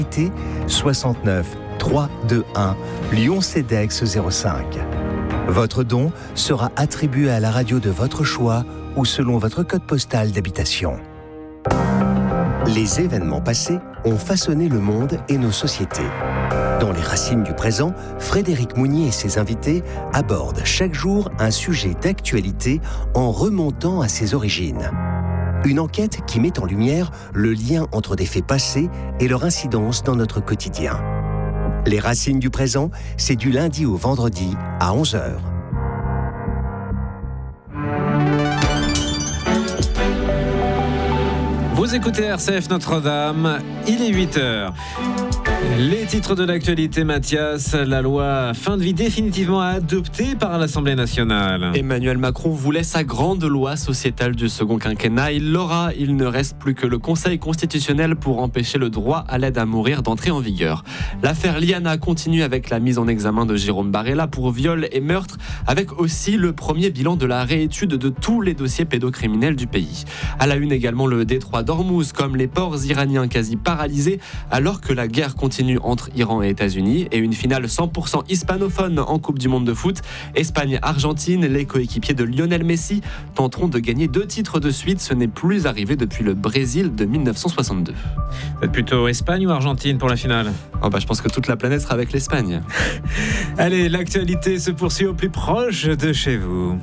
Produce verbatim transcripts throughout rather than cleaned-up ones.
soixante-neuf trois deux un Lyon Cedex zéro cinq. Votre don sera attribué à la radio de votre choix ou selon votre code postal d'habitation. Les événements passés ont façonné le monde et nos sociétés. Dans les racines du présent, Frédéric Mounier et ses invités abordent chaque jour un sujet d'actualité en remontant à ses origines. Une enquête qui met en lumière le lien entre des faits passés et leur incidence dans notre quotidien. Les racines du présent, c'est du lundi au vendredi à onze heures. Vous écoutez R C F Notre-Dame, il est huit heures. Les titres de l'actualité, Mathias. La loi fin de vie définitivement adoptée par l'Assemblée nationale. Emmanuel Macron voulait sa grande loi sociétale du second quinquennat. Il l'aura. Il ne reste plus que le Conseil constitutionnel pour empêcher le droit à l'aide à mourir d'entrer en vigueur. L'affaire Liana continue avec la mise en examen de Jérôme Barella pour viol et meurtre, avec aussi le premier bilan de la réétude de tous les dossiers pédocriminels du pays. À la une également le détroit d'Ormuz, comme les ports iraniens quasi paralysés alors que la guerre continue entre Iran et États-Unis, et une finale cent pour cent hispanophone en Coupe du Monde de foot. Espagne-Argentine, les coéquipiers de Lionel Messi tenteront de gagner deux titres de suite. Ce n'est plus arrivé depuis le Brésil de dix-neuf cent soixante-deux. Vous êtes plutôt Espagne ou Argentine pour la finale ? Oh bah, je pense que toute la planète sera avec l'Espagne. Allez, l'actualité se poursuit au plus proche de chez vous.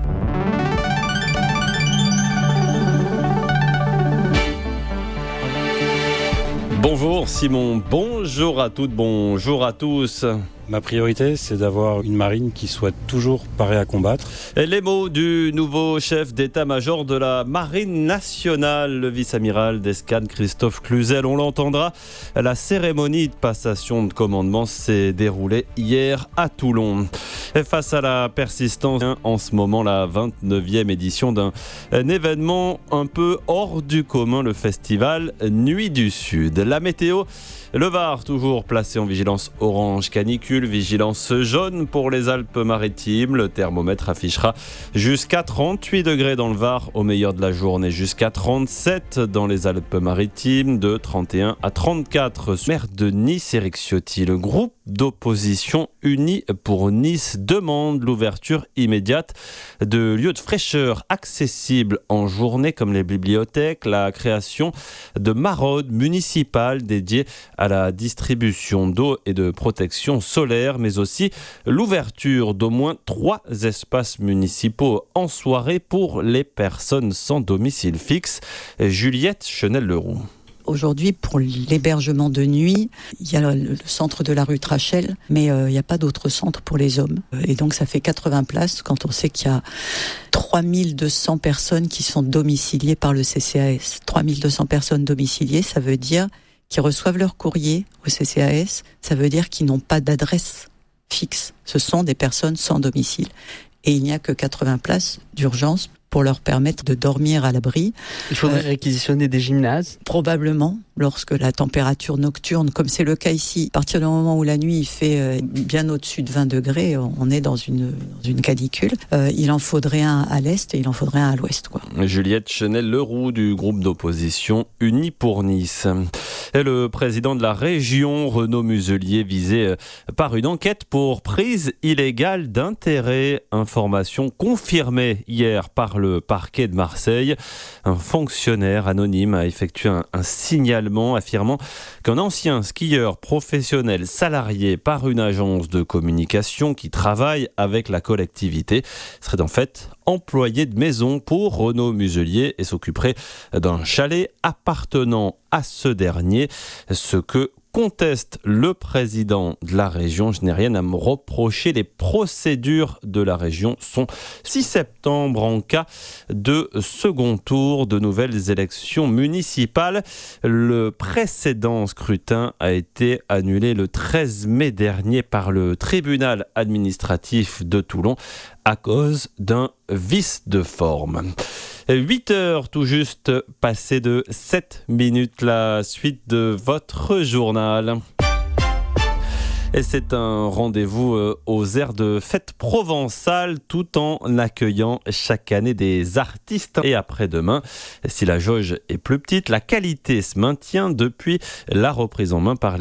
Bonjour Simon, bonjour à toutes, bonjour à tous. Ma priorité, c'est d'avoir une marine qui soit toujours parée à combattre. Et les mots du nouveau chef d'état-major de la Marine nationale, le vice-amiral d'escadre Christophe Cluzel. On l'entendra. La cérémonie de passation de commandement s'est déroulée hier à Toulon. Et face à la persistance, en ce moment, la vingt-neuvième édition d'un événement un peu hors du commun, le festival Nuit du Sud. La météo, le Var toujours placé en vigilance orange canicule, vigilance jaune pour les Alpes-Maritimes. Le thermomètre affichera jusqu'à trente-huit degrés dans le Var au meilleur de la journée, jusqu'à trente-sept dans les Alpes-Maritimes, de trente et un à trente-quatre. Maire de Nice, Éric Ciotti, le groupe d'opposition Unis pour Nice demande l'ouverture immédiate de lieux de fraîcheur accessibles en journée comme les bibliothèques, la création de maraudes municipales dédiées à la distribution d'eau et de protection solaire, mais aussi l'ouverture d'au moins trois espaces municipaux en soirée pour les personnes sans domicile fixe. Juliette Chenel-Leroux. Aujourd'hui, pour l'hébergement de nuit, il y a le centre de la rue Trachel, mais euh, il n'y a pas d'autre centre pour les hommes. Et donc, ça fait quatre-vingts places quand on sait qu'il y a trois mille deux cents personnes qui sont domiciliées par le C C A S. trois mille deux cents personnes domiciliées, ça veut dire qu'ils reçoivent leur courrier au C C A S, ça veut dire qu'ils n'ont pas d'adresse fixe. Ce sont des personnes sans domicile. Et il n'y a que quatre-vingts places d'urgence pour leur permettre de dormir à l'abri. Il faudrait euh, réquisitionner des gymnases ? Probablement, lorsque la température nocturne, comme c'est le cas ici, à partir du moment où la nuit il fait euh, bien au-dessus de vingt degrés, on est dans une, dans une canicule. Euh, il en faudrait un à l'est et il en faudrait un à l'ouest, quoi. Juliette Chenel-Leroux du groupe d'opposition Unis pour Nice. Et le président de la région, Renaud Muselier, visé par une enquête pour prise illégale d'intérêt. Information confirmée hier par le parquet de Marseille. Un fonctionnaire anonyme a effectué un, un signalement affirmant qu'un ancien skieur professionnel salarié par une agence de communication qui travaille avec la collectivité serait en fait employé de maison pour Renaud Muselier et s'occuperait d'un chalet appartenant à ce dernier, ce que conteste le président de la région. Je n'ai rien à me reprocher. Les procédures de la région sont six septembre en cas de second tour de nouvelles élections municipales. Le précédent scrutin a été annulé le treize mai dernier par le tribunal administratif de Toulon à cause d'un vice de forme. huit heures tout juste passées de sept minutes, la suite de votre journal. Et c'est un rendez-vous aux airs de fête provençale tout en accueillant chaque année des artistes. Et après-demain, si la jauge est plus petite, la qualité se maintient depuis la reprise en main par les